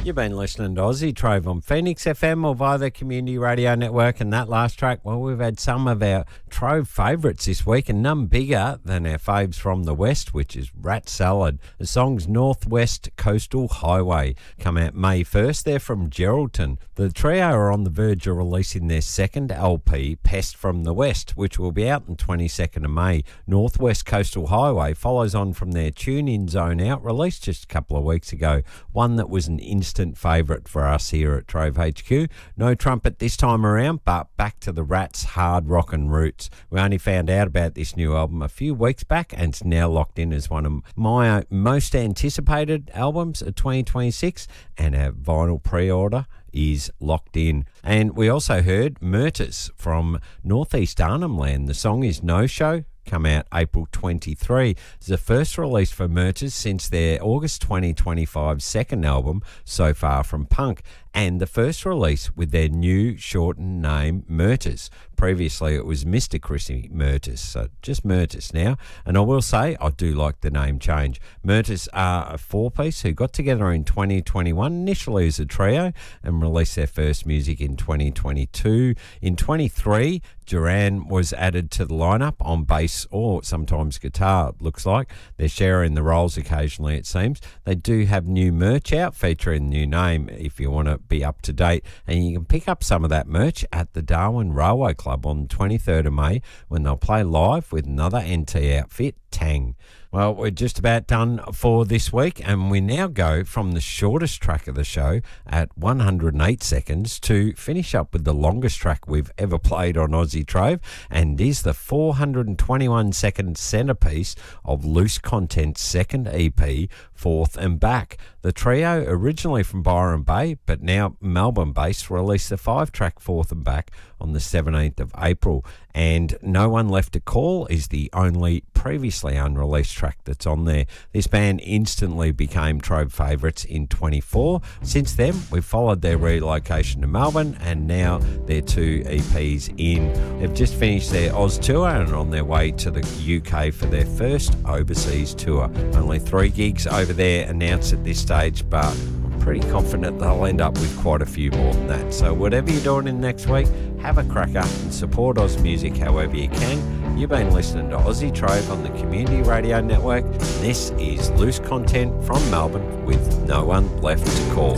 You've been listening to Aussie Trove on Phoenix FM or via the Community Radio Network, and that last track, well, we've had some of our Trove favourites this week, and none bigger than our faves from the West, which is Rat Salad. The song's Northwest Coastal Highway come out May 1st. They're from Geraldton. The trio are on the verge of releasing their second LP, Pest from the West, which will be out on 22nd of May. Northwest Coastal Highway follows on from their Tune-In Zone Out, released just a couple of weeks ago, one that was an instant favourite for us here at Trove HQ. No trumpet this time around, but back to the Rats' hard rockin' roots. We only found out about this new album a few weeks back, and it's now locked in as one of my most anticipated albums of 2026, and our vinyl pre-order is locked in. And we also heard Murtis from Northeast Arnhem Land. The song is No Show, come out April 23. It's the first release for Murtis since their August 2025 second album, So Far From Punk, and the first release with their new shortened name, Murtis. Previously it was Mr. Chrissy Murtis, so just Murtis now. And I will say, I do like the name change. Murtis are a four-piece who got together in 2021, initially as a trio, and released their first music in 2022. In 23, Duran was added to the lineup on bass or sometimes guitar, it looks like. They're sharing the roles occasionally, it seems. They do have new merch out featuring the new name if you want to be up to date, and you can pick up some of that merch at the Darwin Railway Club on the 23rd of May when they'll play live with another NT outfit, Tang. Well, we're just about done for this week, and we now go from the shortest track of the show at 108 seconds to finish up with the longest track we've ever played on Aussie Trove, and is the 421-second centrepiece of Loose Content's second EP, Forth and Back. The trio, originally from Byron Bay, but now Melbourne-based, released the 5-track Forth and Back on the 17th of April, and No One Left to Call is the only previously unreleased track that's on there. This band instantly became Trove favourites in 24. Since then, we've followed their relocation to Melbourne, and now their 2 EPs in. They've just finished their Oz tour and are on their way to the UK for their first overseas tour. Only 3 gigs over there announced at this stage, but I'm pretty confident they'll end up with quite a few more than that. So whatever you're doing in next week, have a cracker and support Oz music however you can. You've been listening to Aussie Trove on the Community Radio Network. This is Loose Content from Melbourne with No One Left to Call.